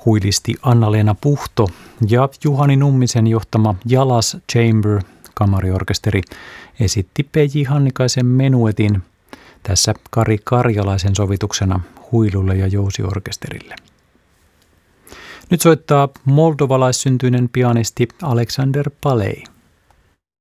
huilisti Anna-Leena Puhto ja Juhani Nummisen johtama Jalas Chamber kamariorkesteri esitti P.J. Hannikaisen menuetin tässä Kari Karjalaisen sovituksena huilulle ja jousiorkesterille. Nyt soittaa moldovalaissyntyinen pianisti Alexander Paley.